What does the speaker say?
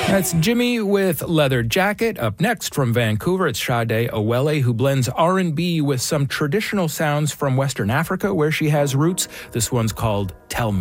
That's Jimmy with Leather Jacket. Up next from Vancouver, it's Sade Owele, who blends R&B with some traditional sounds from Western Africa, where she has roots. This one's called Tell Me.